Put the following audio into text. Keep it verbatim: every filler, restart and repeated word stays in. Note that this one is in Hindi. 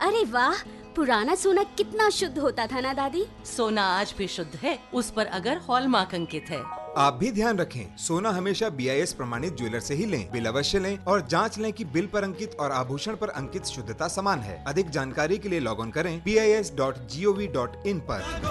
अरे वाह, पुराना सोना कितना शुद्ध होता था ना दादी। सोना आज भी शुद्ध है, उस पर अगर हॉलमार्क अंकित है। आप भी ध्यान रखें, सोना हमेशा बी आई एस प्रमाणित ज्वेलर से ही लें। बिल अवश्य लें और जांच लें कि बिल पर अंकित और आभूषण पर अंकित शुद्धता समान है। अधिक जानकारी के लिए लॉग ऑन करें B I S dot G O V dot in पर।